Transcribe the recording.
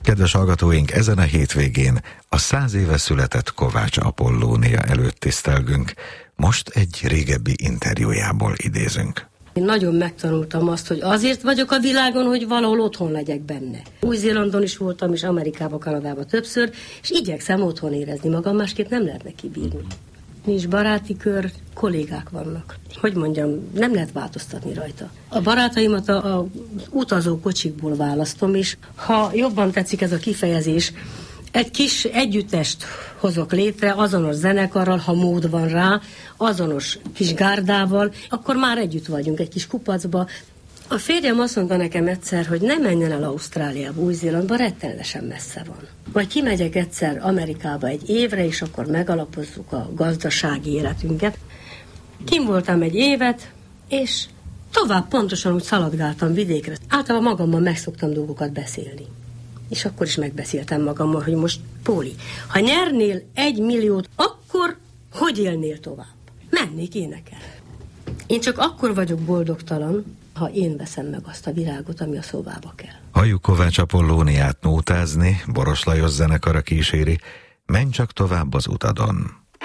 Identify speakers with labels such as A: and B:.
A: Kedves hallgatóink, ezen a hétvégén a 100 éve született Kovács Apollónia előtt tisztelgünk. Most egy régebbi interjújából idézünk.
B: Én nagyon megtanultam azt, hogy azért vagyok a világon, hogy valahol otthon legyek benne. Új-Zélandon is voltam, és Amerikában, Kanadában többször, és igyekszem otthon érezni magam, másképp nem lehetne kibírni. Nincs baráti kör, kollégák vannak. Hogy mondjam, nem lehet változtatni rajta. A barátaimat az utazó kocsikból választom, és ha jobban tetszik ez a kifejezés, egy kis együttest hozok létre, azonos zenekarral, ha mód van rá, azonos kis gárdával, akkor már együtt vagyunk egy kis kupacba. A férjem azt mondta nekem egyszer, hogy ne menjen el Ausztráliába, Új-Zélandba, rettenetesen messze van. Majd kimegyek egyszer Amerikába egy évre, és akkor megalapozzuk a gazdasági életünket. Kim voltam egy évet, és tovább pontosan úgy szaladgáltam vidékre. Általában magammal megszoktam dolgokat beszélni. És akkor is megbeszéltem magammal, hogy most Póli, ha nyernél 1 milliót, akkor hogy élnél tovább? Mennék énekel. Én csak akkor vagyok boldogtalan, ha én veszem meg azt a virágot, ami a szobába kell.
A: Halljuk Kovács Apollóniát nótázni, Boros Lajos zenekara kíséri, menj csak tovább az utadon.